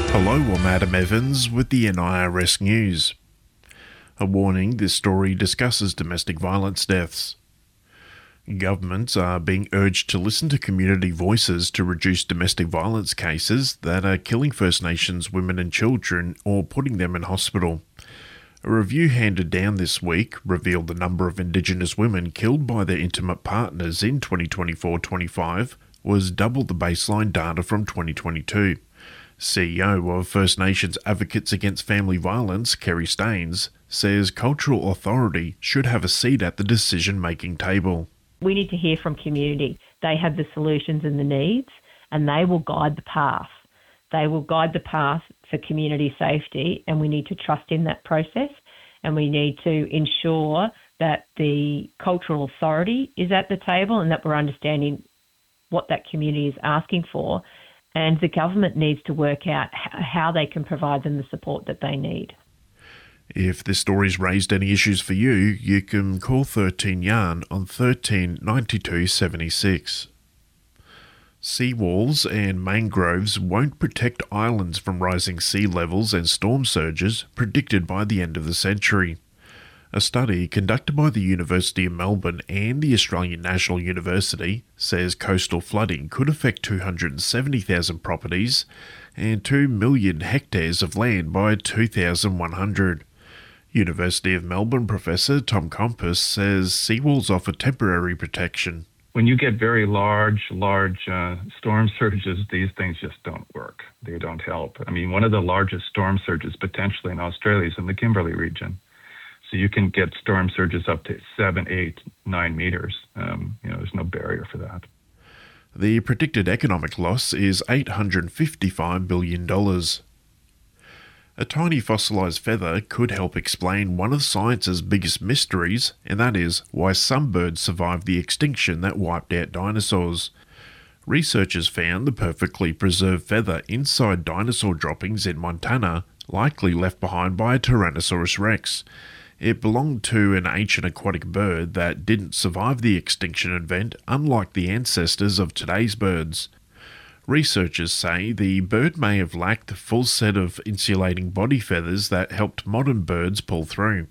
Hello, I'm Adam Evans with the NIRS News. A warning, this story discusses domestic violence deaths. Governments are being urged to listen to community voices to reduce domestic violence cases that are killing First Nations women and children or putting them in hospital. A review handed down this week revealed the number of Indigenous women killed by their intimate partners in 2024-25 was double the baseline data from 2022. CEO of First Nations Advocates Against Family Violence, Kerry Staines, says cultural authority should have a seat at the decision-making table. We need to hear from community. They have the solutions and the needs, and they will guide the path. They will guide the path for community safety, and we need to trust in that process, and we need to ensure that the cultural authority is at the table and that we're understanding what that community is asking for. And the government needs to work out how they can provide them the support that they need. If this story's raised any issues for you, you can call 13 Yarn on 13 92 76. Seawalls and mangroves won't protect islands from rising sea levels and storm surges predicted by the end of the century. A study conducted by the University of Melbourne and the Australian National University says coastal flooding could affect 270,000 properties and 2 million hectares of land by 2100. University of Melbourne professor Tom Compass says seawalls offer temporary protection. When you get very large storm surges, these things just don't work. They don't help. I mean, one of the largest storm surges potentially in Australia is in the Kimberley region. So you can get storm surges up to 7, 8, 9 meters. There's no barrier for that. The predicted economic loss is $855 billion. A tiny fossilised feather could help explain one of science's biggest mysteries, and that is why some birds survived the extinction that wiped out dinosaurs. Researchers found the perfectly preserved feather inside dinosaur droppings in Montana, likely left behind by a Tyrannosaurus rex. It belonged to an ancient aquatic bird that didn't survive the extinction event, unlike the ancestors of today's birds. Researchers say the bird may have lacked the full set of insulating body feathers that helped modern birds pull through.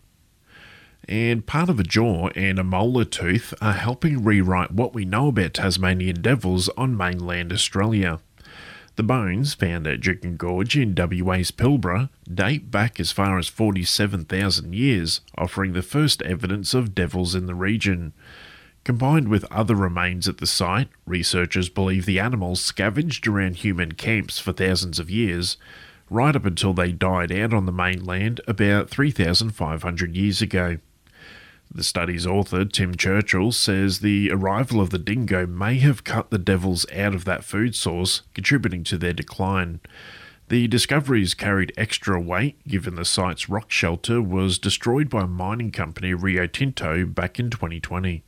And part of a jaw and a molar tooth are helping rewrite what we know about Tasmanian devils on mainland Australia. The bones, found at Juukan Gorge in WA's Pilbara, date back as far as 47,000 years, offering the first evidence of devils in the region. Combined with other remains at the site, researchers believe the animals scavenged around human camps for thousands of years, right up until they died out on the mainland about 3,500 years ago. The study's author, Tim Churchill, says the arrival of the dingo may have cut the devils out of that food source, contributing to their decline. The discoveries carried extra weight given the site's rock shelter was destroyed by mining company Rio Tinto back in 2020.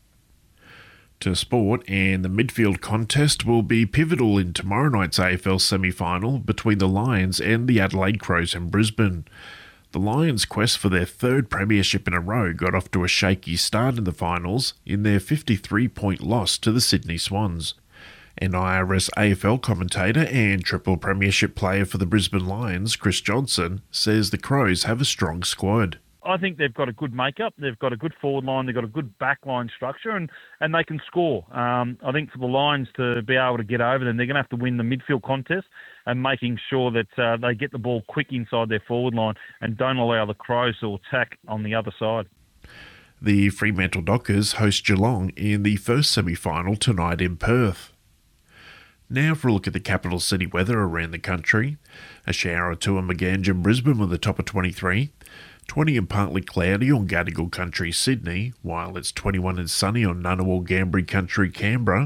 To sport, and the midfield contest will be pivotal in tomorrow night's AFL semi-final between the Lions and the Adelaide Crows in Brisbane. The Lions' quest for their third premiership in a row got off to a shaky start in the finals in their 53-point loss to the Sydney Swans. NIRS AFL commentator and triple premiership player for the Brisbane Lions, Chris Johnson, says the Crows have a strong squad. I think they've got a good makeup, they've got a good forward line, they've got a good back line structure, and they can score. I think for the Lions to be able to get over them, they're going to have to win the midfield contest and making sure that they get the ball quick inside their forward line and don't allow the Crows to attack on the other side. The Fremantle Dockers host Geelong in the first semi-final tonight in Perth. Now for a look at the capital city weather around the country. A shower or two in Maganja and Brisbane with a top of 23. 20 and partly cloudy on Gadigal Country, Sydney, while it's 21 and sunny on Ngunnawal Gambri Country, Canberra.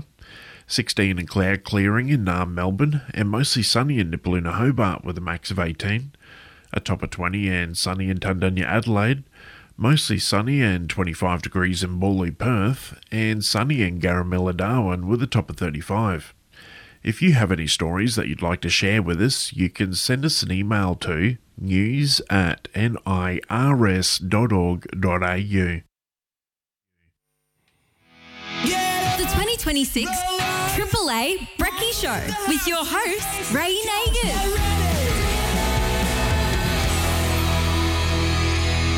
16 and cloud clearing in Naarm, Melbourne, and mostly sunny in Nipaluna, Hobart with a max of 18. A top of 20 and sunny in Tundunya, Adelaide. Mostly sunny and 25 degrees in Morley, Perth, and sunny in Garamilla, Darwin with a top of 35. If you have any stories that you'd like to share with us, you can send us an email to news@nirs.org.au. The 2026 Triple A Brekkie Show with your host, Ray Nagers.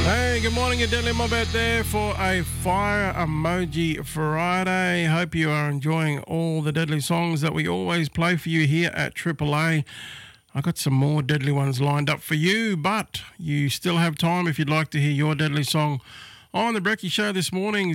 Hey, good morning, a Deadly Mob out there for a Fire Emoji Friday. Hope you are enjoying all the deadly songs that we always play for you here at Triple A. I got some more deadly ones lined up for you, but you still have time if you'd like to hear your deadly song on the Brekkie Show this morning.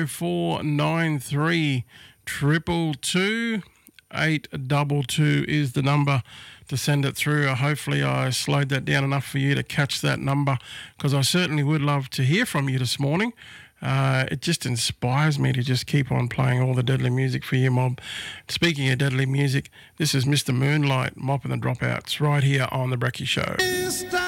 0493 222 822 is the number to send it through. Hopefully I slowed that down enough for you to catch that number, because I certainly would love to hear from you this morning. It just inspires me to just keep on playing all the deadly music for you, Mob. Speaking of deadly music, this is Mr. Moonlight, Mopping the Dropouts, right here on The Brekkie Show.